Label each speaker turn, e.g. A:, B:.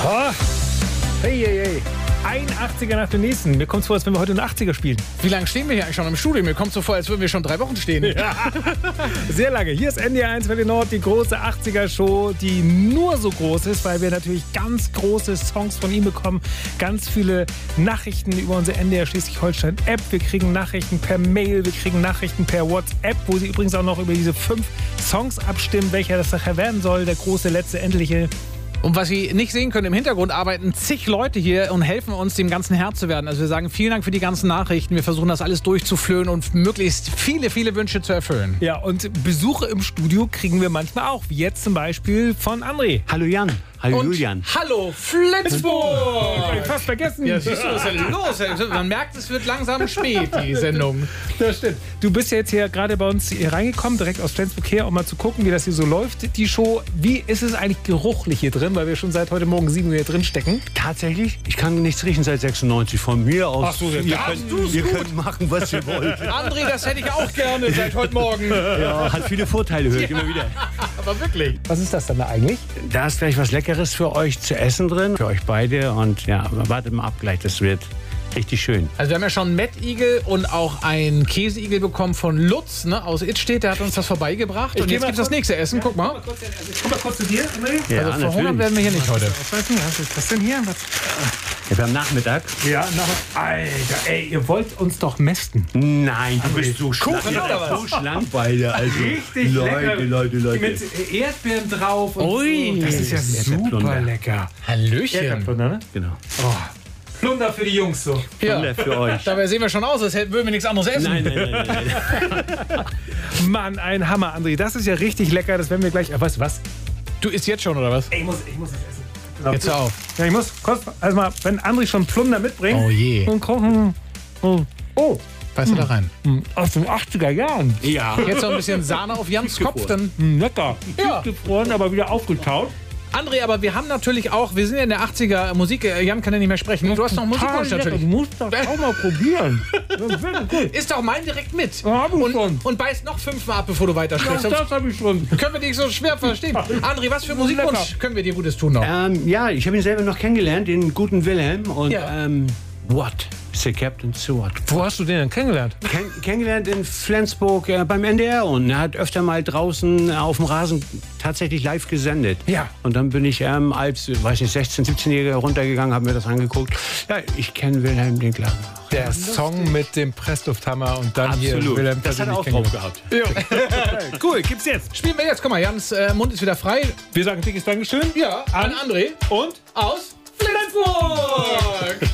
A: Oh. Hey, hey, hey. Ein 80er nach dem nächsten. Mir kommt es vor, als wenn wir heute einen 80er spielen.
B: Wie lange stehen wir hier eigentlich schon im Studio? Mir kommt es so vor, als würden wir schon 3 Wochen stehen.
A: Ja. Sehr lange. Hier ist NDR 1 Welle Nord, die große 80er-Show, die nur so groß ist, weil wir natürlich ganz große Songs von ihm bekommen. Ganz viele Nachrichten über unsere NDR Schleswig-Holstein-App. Wir kriegen Nachrichten per Mail, wir kriegen Nachrichten per WhatsApp, wo Sie übrigens auch noch über diese 5 Songs abstimmen, welcher das nachher werden soll. Der große, letzte, endliche.
B: Und was Sie nicht sehen können, im Hintergrund arbeiten zig Leute hier und helfen uns, dem Ganzen Herr zu werden. Also wir sagen vielen Dank für die ganzen Nachrichten. Wir versuchen das alles durchzuflöhen und möglichst viele, viele Wünsche zu erfüllen.
A: Ja, und Besuche im Studio kriegen wir manchmal auch, wie jetzt zum Beispiel von André.
C: Hallo Jan. Hallo
B: und
C: Julian.
B: Hallo Flensburg!
A: Ich hab fast vergessen.
B: Ja, siehst du, was ist denn los? Man merkt, es wird langsam spät, die Sendung.
A: Das stimmt. Du bist ja jetzt hier gerade bei uns hier reingekommen, direkt aus Flensburg her, um mal zu gucken, wie das hier so läuft, die Show. Wie ist es eigentlich geruchlich hier drin, weil wir schon seit heute Morgen 7 Uhr hier drin stecken?
C: Tatsächlich? Ich kann nichts riechen seit 96. Von mir aus.
A: Ach so,
C: ihr könnt machen, was ihr wollt.
B: André, das hätte ich auch gerne seit heute Morgen.
C: Ja, hat viele Vorteile, höre ich immer wieder.
B: Aber wirklich.
A: Was ist das dann da eigentlich?
C: Da ist gleich was Leckeres für euch zu essen drin, für euch beide. Und ja, wartet mal ab gleich, das wird richtig schön.
B: Also wir haben ja schon einen Mettigel und auch einen Käseigel bekommen von Lutz, ne, aus Itstedt. Der hat uns das vorbeigebracht. Und jetzt gibt es das nächste Essen. Guck mal.
A: Guck mal kurz zu dir, André.
C: Ja,
B: Also verhungern werden wir hier nicht heute.
A: Was ist das denn hier?
C: Ja, wir haben Nachmittag.
A: Ja, Alter, ey, ihr wollt uns doch mästen.
C: Nein, du bist so schlank.
B: Kuchen oder was?
C: So schlank beide. Also,
A: Richtig
C: Leute,
A: lecker.
C: Leute.
A: Mit Erdbeeren drauf. Und
B: Ui.
A: das ist ja super
C: Erdbeerplunder.
A: lecker.
B: Hallöchen.
A: Erdbeerplunder, ne?
C: Genau.
A: Oh. Plunder für die Jungs so.
B: Ja.
C: Für euch.
B: Dabei sehen wir schon aus, als würden wir nichts anderes essen.
C: Nein.
A: Mann, ein Hammer, André. Das ist ja richtig lecker. Das werden wir gleich. Weißt du was?
B: Du isst jetzt schon, oder was?
A: Ich muss das essen. Genau.
B: Jetzt hör auf.
A: Ja, ich muss kurz, also mal, wenn André schon Plunder mitbringt.
B: Oh je.
A: Und gucken. Oh,
B: Weißt du da rein?
A: aus den 80er Jahren.
C: Ja.
B: Jetzt noch ein bisschen Sahne auf Jans Kopf, dann...
A: Lecker.
B: Ja.
A: Gefroren, aber wieder aufgetaut.
B: André, aber wir haben natürlich auch, wir sind ja in der 80er Musik, Jan kann ja nicht mehr sprechen. Du hast noch Musikwunsch natürlich.
A: Du musst das auch mal probieren. Das ist wirklich gut.
B: Isst doch meinen direkt mit.
A: Ja, hab ich schon.
B: Und beißt noch 5-mal ab, bevor du weitersprichst.
A: Ja,
B: Sonst
A: das habe ich schon.
B: können wir dich so schwer verstehen. André, was für Musikwunsch können wir dir Gutes tun noch?
C: Ja, ich habe ihn selber noch kennengelernt, den guten Wilhelm. Und
B: Ja.
C: What? Sir Captain Stewart.
A: Wo hast du den denn kennengelernt?
C: Kennengelernt in Flensburg beim NDR und er hat öfter mal draußen auf dem Rasen tatsächlich live gesendet.
A: Ja.
C: Und dann bin ich als, 16-, 17-Jähriger runtergegangen, habe mir das angeguckt. Ja, ich kenne Wilhelm den Klagen.
A: Der Song mit dem Presslufthammer und dann hier
C: Absolut.
A: Wilhelm
C: Das hat er auch
A: persönlich
C: drauf
A: kennengelernt.
C: gehabt.
A: Cool, gibt's jetzt.
B: Spielen wir jetzt. Guck mal, Jans Mund ist wieder frei.
A: Wir sagen dickes Dankeschön.
B: Ja, an André
A: Und
B: aus Flensburg.